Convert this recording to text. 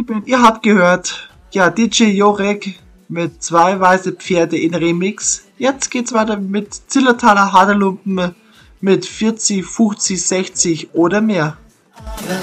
Lieben, ihr habt gehört, ja, DJ Jorek mit 2 weiße Pferde in Remix. Jetzt geht's weiter mit Zillertaler Haderlumpen mit 40, 50, 60 oder mehr.